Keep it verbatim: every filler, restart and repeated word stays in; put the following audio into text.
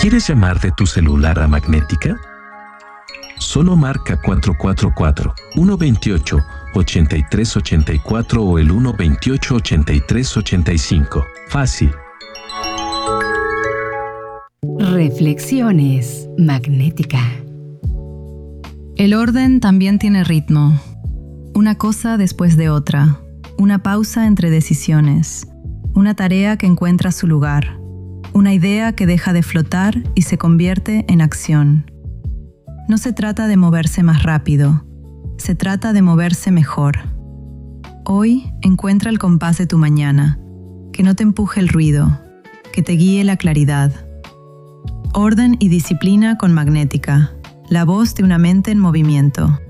¿Quieres llamar de tu celular a Magnética? Solo marca cuatro cuatro cuatro, uno dos ocho, ocho tres ocho cuatro o el uno dos ocho, ocho tres ocho cinco. Fácil. Reflexiones Magnética. El orden también tiene ritmo. Una cosa después de otra. Una pausa entre decisiones. Una tarea que encuentra su lugar. Una idea que deja de flotar y se convierte en acción. No se trata de moverse más rápido. Se trata de moverse mejor. Hoy encuentra el compás de tu mañana. Que no te empuje el ruido. Que te guíe la claridad. Orden y disciplina con Magnética. La voz de una mente en movimiento.